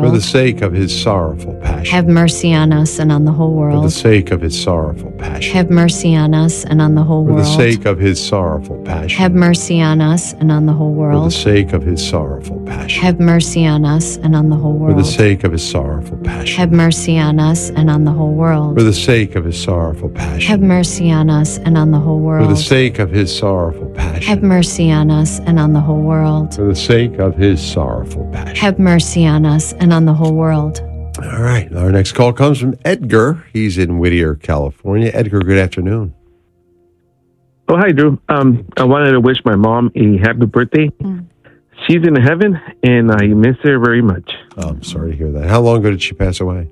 For the sake of his sorrowful passion. Have mercy on us and on the whole world. For the sake of his sorrowful passion. Have mercy on us and on the whole For world. the sake of his sorrowful passion. Have mercy on us and on the whole For world. the sake of his sorrowful passion. Have mercy on us and on the whole For world. the sake of his sorrowful passion. Have mercy on us and on the whole world. For the sake of his sorrowful passion. Have mercy on us and on the whole For world. the sake of his sorrowful passion. Have mercy on us and on the whole world. For the sake of his sorrowful passion. Have mercy on us and on the whole world. All right. Our next call comes from Edgar. He's in Whittier, California. Edgar, good afternoon. Oh, hi, Drew. I wanted to wish my mom a happy birthday. She's in heaven, and I miss her very much. Oh, I'm sorry to hear that. How long ago did she pass away?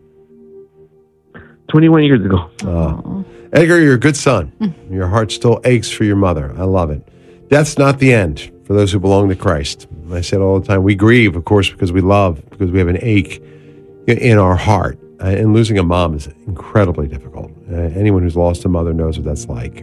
21 years ago. Edgar, you're a good son. Your heart still aches for your mother. I love it. Death's not the end for those who belong to Christ. I say it all the time. We grieve, of course, because we love, because we have an ache in our heart. And losing a mom is incredibly difficult. Anyone who's lost a mother knows what that's like.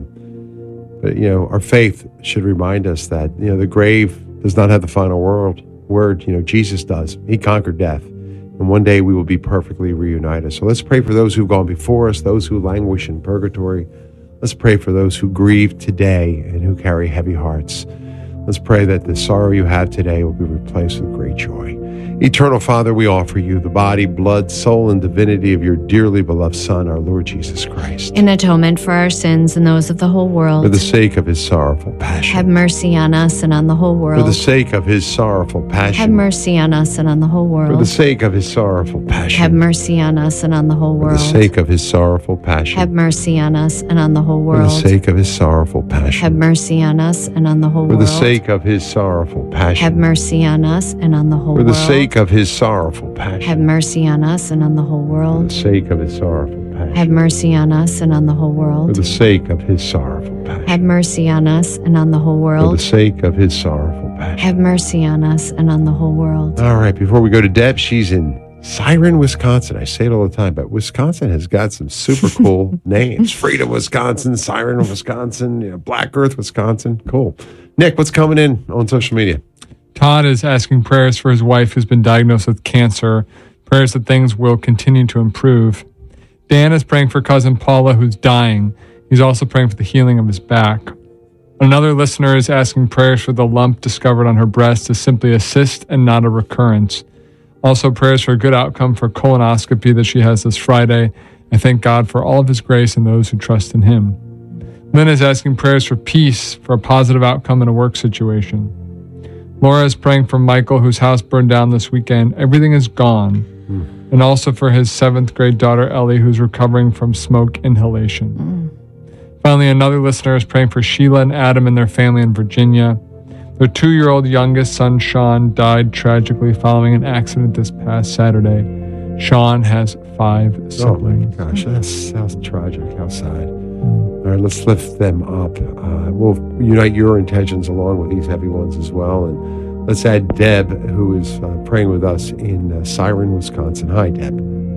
But, our faith should remind us that, the grave does not have the final word. Jesus does. He conquered death. And one day we will be perfectly reunited. So let's pray for those who've gone before us, those who languish in purgatory. Let's pray for those who grieve today and who carry heavy hearts. Let's pray that the sorrow you have today will be replaced with great joy. Eternal Father, we offer you the body, blood, soul, and divinity of your dearly beloved Son, our Lord Jesus Christ. In atonement for our sins and those of the whole world. For the sake of his sorrowful passion. Have mercy on us and on the whole world. For the sake of his sorrowful passion. Have mercy on us and on the whole world. For the sake of his sorrowful passion. Have mercy on us and on the whole world. For the sake of his sorrowful passion. Have mercy on us and on the whole For world. the sake of his sorrowful passion. Have mercy on us and on the whole For world. the sake of his sorrowful passion. Have mercy on us and on the whole For world. the sake of his sorrowful passion. Have mercy on us and on the whole For world. the sake of his sorrowful passion. Have mercy on us and on the whole For world. the sake of his sorrowful passion. Have mercy on us and on the whole For world. the sake of his sorrowful passion. Have mercy on us and on the whole world. All right, before we go to Deb, she's in Siren, Wisconsin. I say it all the time, but Wisconsin has got some super cool names. Freedom, Wisconsin, Siren, Wisconsin, Black Earth, Wisconsin. Cool. Nick, what's coming in on social media? Todd is asking prayers for his wife who's been diagnosed with cancer. Prayers that things will continue to improve. Dan is praying for cousin Paula who's dying. He's also praying for the healing of his back. Another listener is asking prayers for the lump discovered on her breast to simply a cyst and not a recurrence. Also prayers for a good outcome for colonoscopy that she has this Friday. I thank God for all of his grace and those who trust in him. Lynn is asking prayers for peace, for a positive outcome in a work situation. Laura is praying for Michael, whose house burned down this weekend. Everything is gone. And also for his 7th grade daughter, Ellie, who's recovering from smoke inhalation. Finally, another listener is praying for Sheila and Adam and their family in Virginia. Their 2-year-old youngest son, Sean, died tragically following an accident this past Saturday. Sean has 5 siblings. Oh my gosh, that's tragic. How sad. All right, let's lift them up. We'll unite your intentions along with these heavy ones as well. And let's add Deb, who is praying with us in Siren, Wisconsin. Hi, Deb.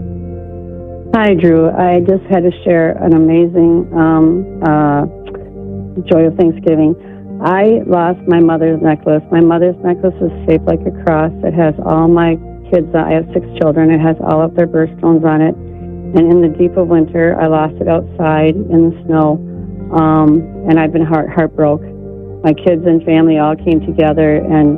Hi, Drew. I just had to share an amazing joy of Thanksgiving. I lost my mother's necklace. My mother's necklace is shaped like a cross. It has all my kids. I have 6 children. It has all of their birthstones on it. And in the deep of winter, I lost it outside in the snow. And I've been heartbroken. My kids and family all came together and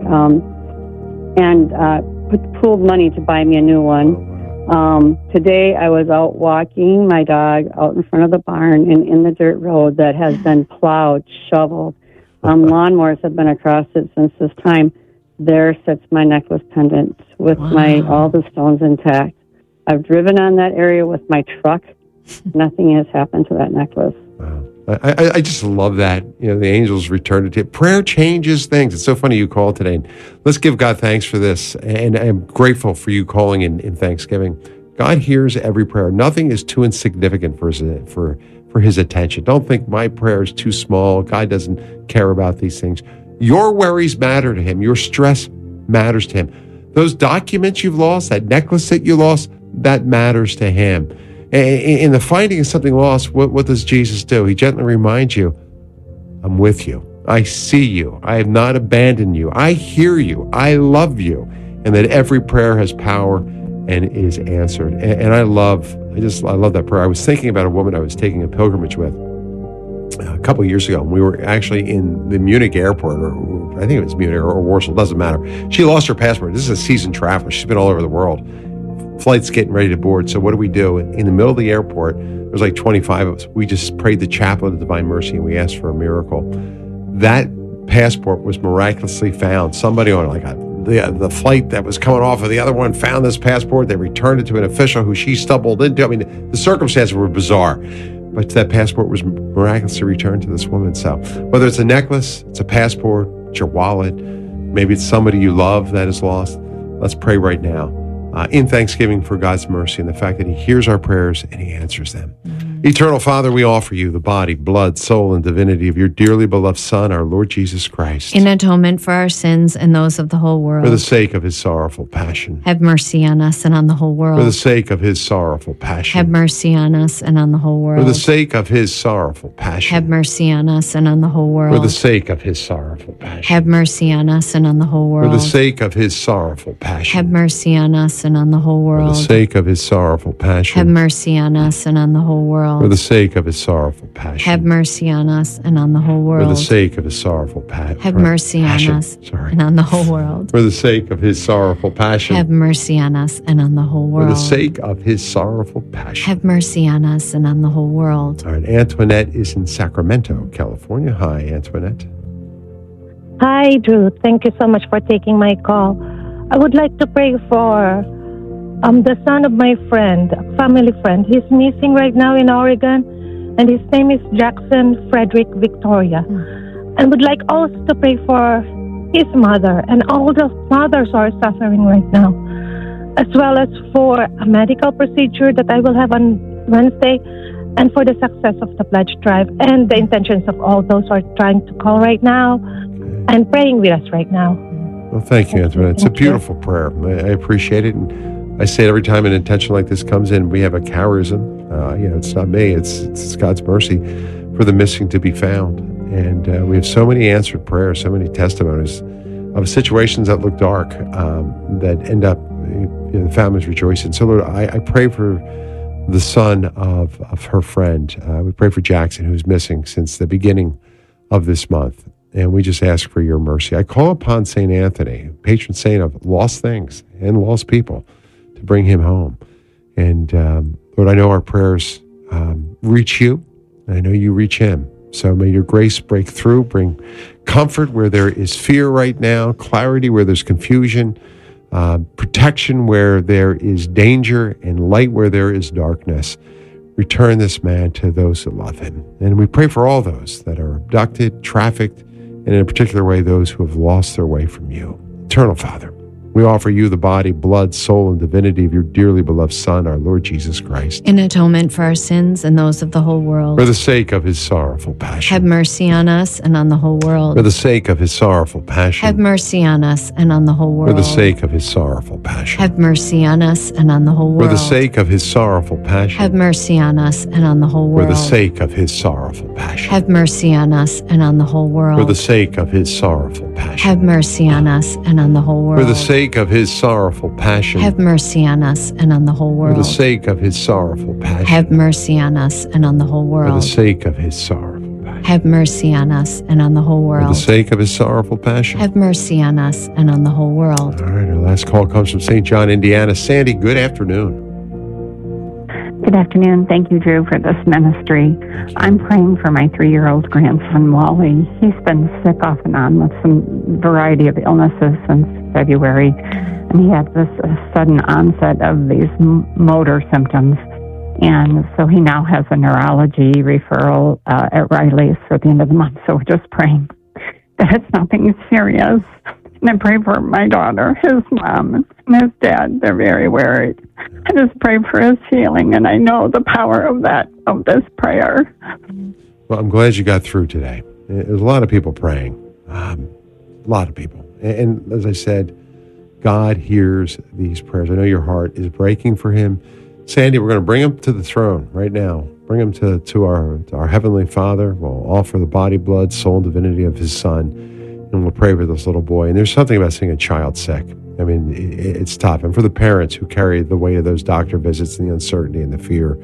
pooled money to buy me a new one. Today I was out walking my dog out in front of the barn and in the dirt road that has been plowed, shoveled. Lawnmowers have been across it since this time. There sits my necklace pendant with all the stones intact. I've driven on that area with my truck. Nothing has happened to that necklace. Wow. I just love that. The angels returned it to you. Prayer changes things. It's so funny you called today. Let's give God thanks for this. And I'm grateful for you calling in Thanksgiving. God hears every prayer. Nothing is too insignificant for his attention. Don't think my prayer is too small. God doesn't care about these things. Your worries matter to him. Your stress matters to him. Those documents you've lost, that necklace that you lost, that matters to him. In the finding of something lost, what does Jesus do? He gently reminds you, I'm with you. I see you. I have not abandoned you. I hear you. I love you. and that every prayer has power and is answered. And I love that prayer. I was thinking about a woman I was taking a pilgrimage with a couple of years ago. We were actually in the Munich airport, or I think it was Munich or Warsaw, doesn't matter. She lost her passport. This is a seasoned traveler. She's been all over the world. Flight's getting ready to board. So what do we do? In the middle of the airport, there was like 25 of us. We just prayed the chaplet of Divine Mercy and we asked for a miracle. That passport was miraculously found. Somebody on the flight that was coming off of the other one found this passport. They returned it to an official who she stumbled into. I mean, the circumstances were bizarre, but that passport was miraculously returned to this woman. So whether it's a necklace, it's a passport, it's your wallet, maybe it's somebody you love that is lost, let's pray right now in thanksgiving for God's mercy and the fact that He hears our prayers and He answers them. Eternal Father, we offer you the body, blood, soul, and divinity of your dearly beloved Son, our Lord Jesus Christ. In atonement for our sins and those of the whole world. For the sake of His sorrowful passion. Have mercy on us and on the whole world. For the sake of His sorrowful passion. Have mercy on us and on the whole world. For the sake of His sorrowful passion. Have mercy on us and on the whole world. For the sake of His sorrowful passion. Have mercy on us and on the whole world. For the sake of His sorrowful passion. Have mercy on us and on the whole world. For the sake of His sorrowful passion. Have mercy on us and on the whole world. For the sake of His sorrowful passion. Have mercy on us and on the whole world. For the sake of His sorrowful passion. Have mercy on us and on the whole world. For the sake of His sorrowful passion. Have mercy on us and on the whole world. For the sake of His sorrowful passion. Have mercy on us and on the whole world. All right, Antoinette is in Sacramento, California. Hi, Antoinette. Hi, Drew. Thank you so much for taking my call. I would like to pray for the son of my friend, a family friend. He's missing right now in Oregon, and his name is Jackson Frederick Victoria. And would like also to pray for his mother and all the mothers who are suffering right now, as well as for a medical procedure that I will have on Wednesday, and for the success of the pledge drive and the intentions of all those who are trying to call right now and praying with us right now. Well, thank you, Antoinette. It's a beautiful prayer. I appreciate it. And I say it every time an intention like this comes in. We have a charism. It's not me. It's God's mercy for the missing to be found. And we have so many answered prayers, so many testimonies of situations that look dark that end up the families rejoicing. So, Lord, I pray for the son of her friend. We pray for Jackson, who's missing since the beginning of this month. And we just ask for your mercy. I call upon St. Anthony, patron saint of lost things and lost people, to bring him home. And Lord, I know our prayers reach you, and I know you reach him. So may your grace break through, bring comfort where there is fear right now, clarity where there's confusion, protection where there is danger, and light where there is darkness. Return this man to those that love him. And we pray for all those that are abducted, trafficked, and in a particular way, those who have lost their way from you. Eternal Father, we offer you the body, blood, soul, and divinity of your dearly beloved Son, our Lord Jesus Christ. In atonement for our sins and those of the whole world. For the sake of his sorrowful passion. Have mercy on us and on the whole world. For the sake of his sorrowful passion. Have mercy on us and on the whole world. For the sake of his sorrowful passion. Have mercy on us and on the whole world. For the sake of his sorrowful passion. Have mercy on us and on the whole world. For the sake of his sorrowful passion. Have mercy on us and on the whole world. For the sake of his sorrowful passion. Have mercy on us and on the whole world. For the sake of his sorrowful passion. Have mercy on us and on the whole world. For the sake of his sorrowful passion. Have mercy on us and on the whole world. For the sake of his sorrowful passion. Have mercy on us and on the whole world. For the sake of his sorrowful passion. Have mercy on us and on the whole world. All right, our last call comes from St. John, Indiana. Sandy, good afternoon. Good afternoon. Thank you, Drew, for this ministry. I'm praying for my 3-year-old grandson, Wally. He's been sick off and on with some variety of illnesses since February, and he had this sudden onset of these motor symptoms. And so he now has a neurology referral at Riley's for the end of the month. So we're just praying that it's nothing serious. And I pray for my daughter, his mom, and his dad. They're very worried. I just pray for his healing, and I know the power of this prayer. Well, I'm glad you got through today. There's a lot of people praying, a lot of people. And as I said, God hears these prayers. I know your heart is breaking for him. Sandy, we're going to bring him to the throne right now. Bring him to our Heavenly Father. We'll offer the body, blood, soul, and divinity of his Son. And And we'll pray for this little boy. And there's something about seeing a child sick. I mean, it's tough. And for the parents who carry the weight of those doctor visits and the uncertainty and the fear,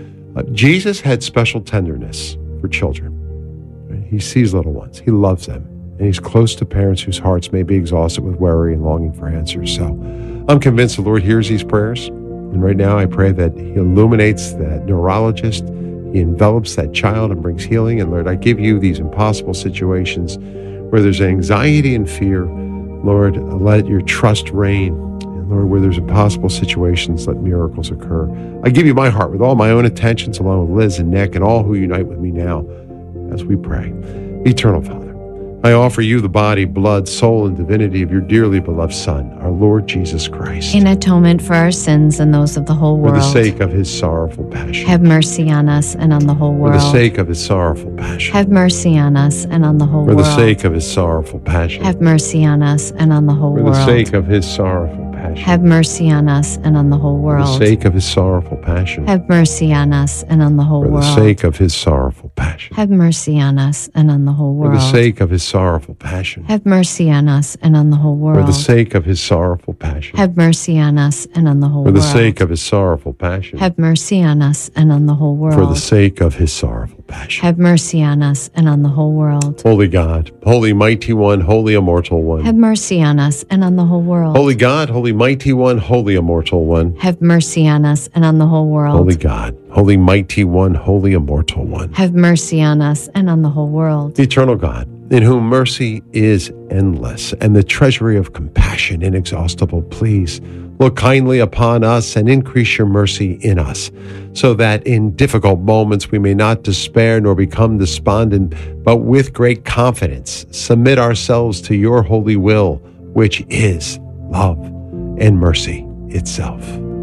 Jesus had special tenderness for children. He sees little ones. He loves them. And he's close to parents whose hearts may be exhausted with worry and longing for answers. So I'm convinced the Lord hears these prayers. And right now I pray that he illuminates that neurologist, he envelops that child and brings healing. And Lord, I give you these impossible situations where there's anxiety and fear. Lord, let your trust reign. And Lord, where there's impossible situations, let miracles occur. I give you my heart with all my own intentions, along with Liz and Nick and all who unite with me now as we pray. Eternal Father, I offer you the body, blood, soul, and divinity of your dearly beloved Son, our Lord Jesus Christ. In atonement for our sins and those of the whole world. For the sake of his sorrowful passion. Have mercy on us and on the whole world. For the sake of his sorrowful passion. Have mercy on us and on the whole world. For the sake of his sorrowful passion. Have mercy on us and on the whole world. For the sake of his sorrowful passion. Have mercy on us and on the whole world. For the sake of his sorrowful passion. Have mercy on us and on the whole world. For the sake of his sorrowful passion. Have mercy on us and on the whole world. For the sake of his sorrowful passion. Have mercy on us and on the whole world. For the sake of his sorrowful passion. Have mercy on us and on the whole world. For world. the sake of his sorrowful passion. Have mercy on us and on the whole world. For the sake of his sorrowful passion. Have mercy on us and on the whole world. Holy God, holy mighty one, holy immortal one. Have mercy on us and on the whole world. Holy God, holy mighty one, holy immortal one. Have mercy on us and on the whole world. Holy God, holy mighty one, holy immortal one. Have mercy on us and on the whole world. Eternal God, in whom mercy is endless and the treasury of compassion inexhaustible, please look kindly upon us and increase your mercy in us, so that in difficult moments we may not despair nor become despondent, but with great confidence submit ourselves to your holy will, which is love and mercy itself.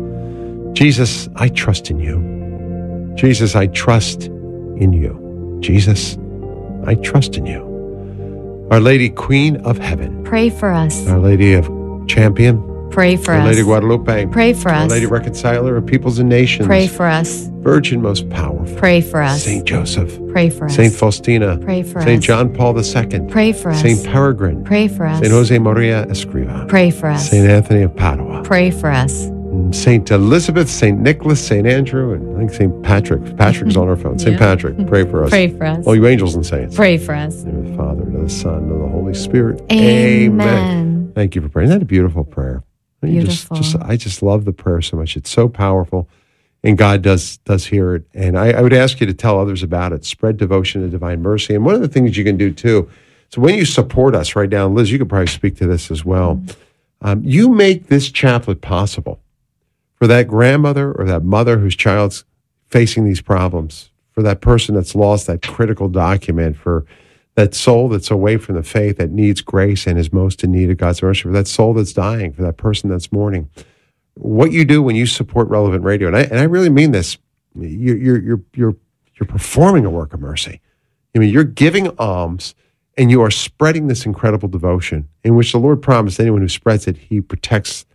Jesus, I trust in you. Jesus, I trust in you. Jesus, I trust in you. Our Lady, Queen of Heaven. Pray for us. Our Lady of Champion. Pray for Our us. Lady Guadalupe. Pray for us. Our Lady Reconciler of Peoples and Nations. Pray for us. Virgin Most Powerful. Pray for us. Saint Joseph. Pray for us. Saint Faustina. Pray for us. Saint John Paul II. Pray for us. Saint Peregrine. Pray for us. Saint Jose Maria Escriva. Pray for us. Saint Anthony of Padua. Pray for us. Saint Elizabeth, Saint Nicholas, Saint Andrew, and I think Saint Patrick. Patrick's on our phone. Saint Patrick, pray for us. Pray for us. All you angels and saints. Pray for us. In the name of the Father, and of the Son, and of the Holy Spirit. Amen. Thank you for praying. Isn't that a beautiful prayer? Beautiful. I just love the prayer so much. It's so powerful, and God does hear it. And I would ask you to tell others about it. Spread devotion to divine mercy. And one of the things you can do too, so when you support us right now, Liz, you could probably speak to this as well. You make this chaplet possible for that grandmother or that mother whose child's facing these problems, for that person that's lost that critical document, for that soul that's away from the faith that needs grace and is most in need of God's mercy, for that soul that's dying, for that person that's mourning. What you do when you support Relevant Radio, and I really mean this, you're performing a work of mercy. I mean, you're giving alms, and you are spreading this incredible devotion in which the Lord promised anyone who spreads it, He protects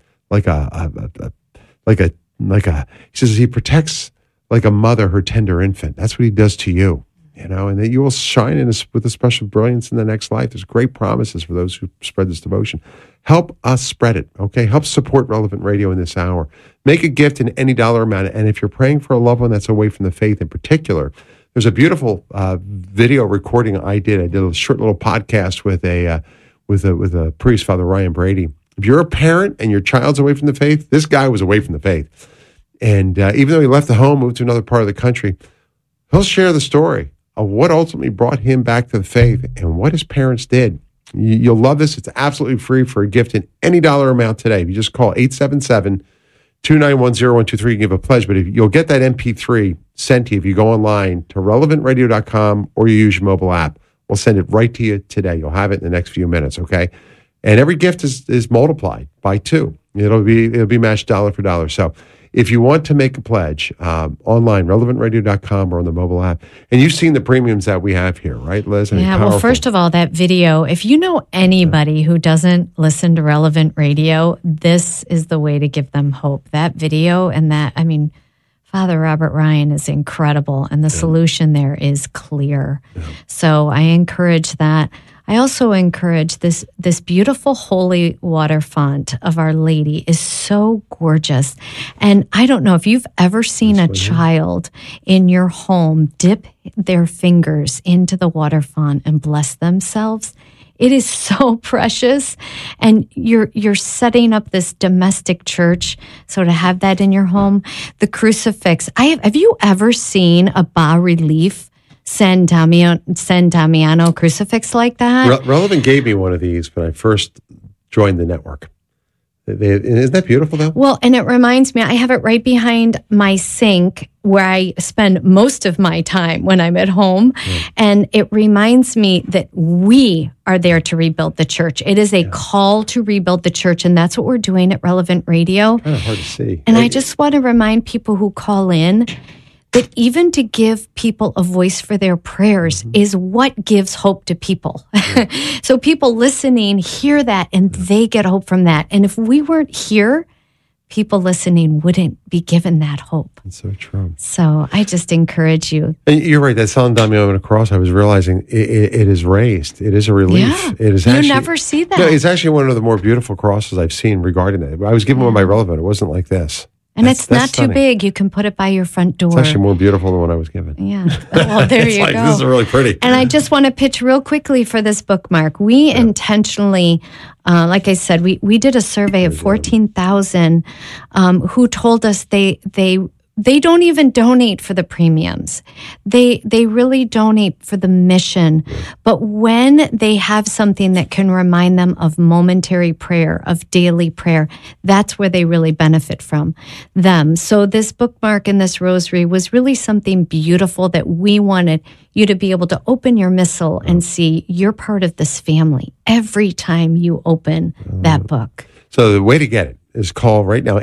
he says he protects like a mother her tender infant. That's what He does to you, and that you will shine with a special brilliance in the next life. There's great promises for those who spread this devotion. Help us spread it, okay? Help support Relevant Radio in this hour. Make a gift in any dollar amount. And if you're praying for a loved one that's away from the faith in particular, there's a beautiful video recording I did. I did a short little podcast with a priest, Father Ryan Brady. If you're a parent and your child's away from the faith, this guy was away from the faith. And even though he left the home, moved to another part of the country, he'll share the story of what ultimately brought him back to the faith and what his parents did. You'll love this. It's absolutely free for a gift in any dollar amount today. If you just call 877-291-0123, you can give a pledge. But you'll get that MP3 sent to you if you go online to relevantradio.com or you use your mobile app. We'll send it right to you today. You'll have it in the next few minutes, okay? And every gift is multiplied by 2. It'll be matched dollar for dollar. So if you want to make a pledge, online, relevantradio.com or on the mobile app. And you've seen the premiums that we have here, right, Liz? Yeah, well, first of all, that video, if you know anybody who doesn't listen to Relevant Radio, this is the way to give them hope. That video and Father Robert Ryan is incredible, and the solution there is clear. Yeah. So I encourage that. I also encourage this beautiful holy water font of Our Lady is so gorgeous. And I don't know if you've ever seen a child in your home dip their fingers into the water font and bless themselves. It is so precious, and you're setting up this domestic church. So to have that in your home, the crucifix. Have you ever seen a bas-relief San Damiano crucifix like that? Relevant gave me one of these when I first joined the network. Isn't that beautiful, though? Well, and it reminds me, I have it right behind my sink where I spend most of my time when I'm at home. And it reminds me that we are there to rebuild the church. It is a call to rebuild the church. And that's what we're doing at Relevant Radio. Kind of hard to see. And I just want to remind people who call in that even to give people a voice for their prayers is what gives hope to people. So people listening hear that and they get hope from that. And if we weren't here, people listening wouldn't be given that hope. That's so true. So I just encourage you. And you're right. That San Damiano cross, I was realizing it is raised. It is a relief. Yeah. It is you never see that. No, it's actually one of the more beautiful crosses I've seen regarding that. I was given one by Relevant. It wasn't like this. And it's not too big. You can put it by your front door. It's actually more beautiful than what I was given. Yeah. Well, there you go. This is really pretty. And I just want to pitch real quickly for this bookmark. We intentionally, like I said, we did a survey of 14,000 who told us they don't even donate for the premiums. They really donate for the mission. But when they have something that can remind them of momentary prayer, of daily prayer, that's where they really benefit from them. So this bookmark and this rosary was really something beautiful that we wanted you to be able to open your missal and see you're part of this family every time you open that book. So the way to get it is call right now,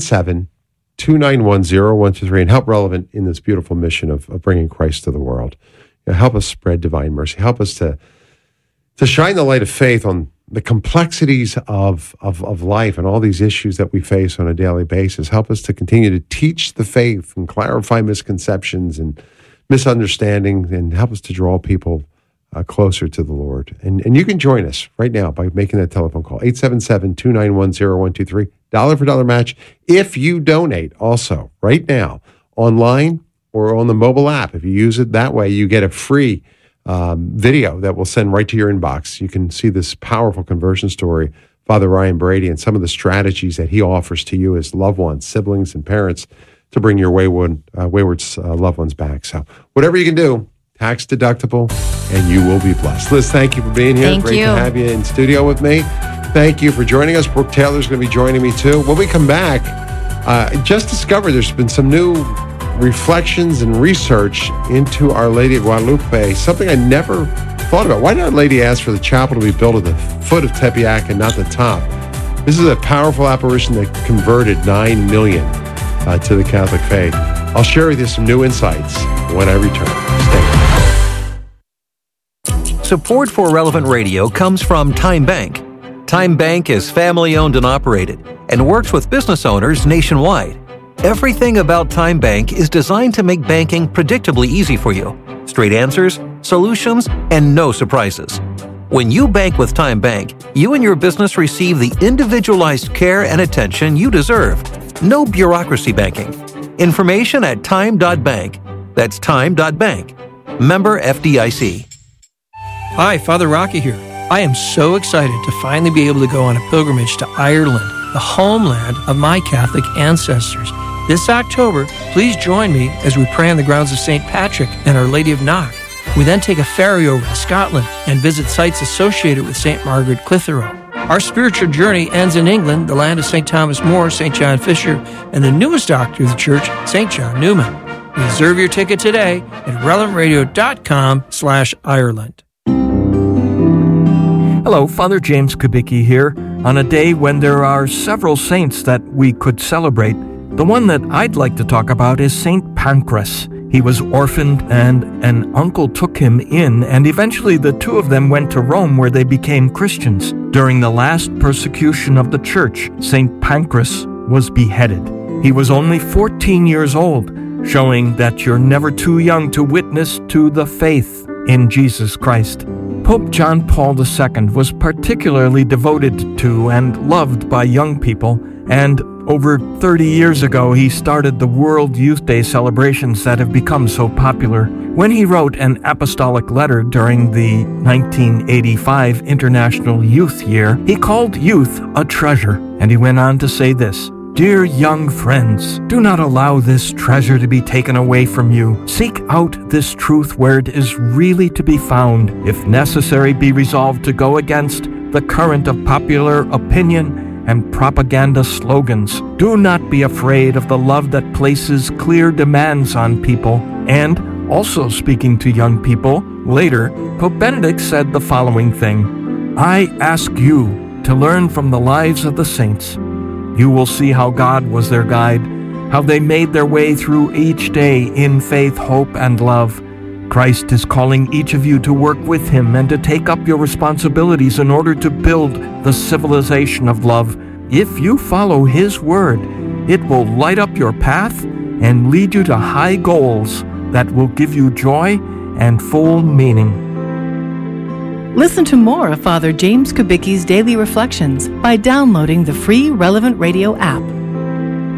877-291-0123, and help Relevant in this beautiful mission of bringing Christ to the world. Help us spread divine mercy. Help us to shine the light of faith on the complexities of life and all these issues that we face on a daily basis. Help us to continue to teach the faith and clarify misconceptions and misunderstandings, and help us to draw people closer to the Lord. And you can join us right now by making that telephone call, 877-291-0123. Dollar for dollar match if you donate also right now online or on the mobile app. If you use it that way, you get a free video that will send right to your inbox. You can see this powerful conversion story, Father Ryan Brady, and some of the strategies that he offers to you as loved ones, siblings, and parents to bring your wayward loved ones back. So whatever you can do, tax deductible, and you will be blessed. Liz, thank you for being here. Thank you. To have you in studio with me. Thank you for joining us. Brooke Taylor's going to be joining me too. When we come back, just discovered there's been some new reflections and research into Our Lady of Guadalupe, something I never thought about. Why did Our Lady ask for the chapel to be built at the foot of Tepeyac and not the top? This is a powerful apparition that converted 9 million to the Catholic faith. I'll share with you some new insights when I return. Stay tuned. Support for Relevant Radio comes from Time Bank. Time Bank is family-owned and operated and works with business owners nationwide. Everything about Time Bank is designed to make banking predictably easy for you. Straight answers, solutions, and no surprises. When you bank with Time Bank, you and your business receive the individualized care and attention you deserve. No bureaucracy banking. Information at time.bank. That's time.bank. Member FDIC. Hi, Father Rocky here. I am so excited to finally be able to go on a pilgrimage to Ireland, the homeland of my Catholic ancestors. This October, please join me as we pray on the grounds of St. Patrick and Our Lady of Knock. We then take a ferry over to Scotland and visit sites associated with St. Margaret Clitheroe. Our spiritual journey ends in England, the land of St. Thomas More, St. John Fisher, and the newest doctor of the church, St. John Newman. Reserve your ticket today at relevantradio.com/Ireland. Hello, Father James Kubicki here. On a day when there are several saints that we could celebrate, the one that I'd like to talk about is St. Pancras. He was orphaned and an uncle took him in, and eventually the two of them went to Rome where they became Christians. During the last persecution of the church, St. Pancras was beheaded. He was only 14 years old, showing that you're never too young to witness to the faith in Jesus Christ. Pope John Paul II was particularly devoted to and loved by young people, and over 30 years ago, he started the World Youth Day celebrations that have become so popular. When he wrote an apostolic letter during the 1985 International Youth Year, he called youth a treasure, and he went on to say this: "Dear young friends, do not allow this treasure to be taken away from you. Seek out this truth where it is really to be found. If necessary, be resolved to go against the current of popular opinion and propaganda slogans. Do not be afraid of the love that places clear demands on people." And also speaking to young people, later, Pope Benedict said the following thing: "I ask you to learn from the lives of the saints. You will see how God was their guide, how they made their way through each day in faith, hope, and love. Christ is calling each of you to work with him and to take up your responsibilities in order to build the civilization of love. If you follow his word, it will light up your path and lead you to high goals that will give you joy and full meaning." Listen to more of Father James Kubicki's Daily Reflections by downloading the free Relevant Radio app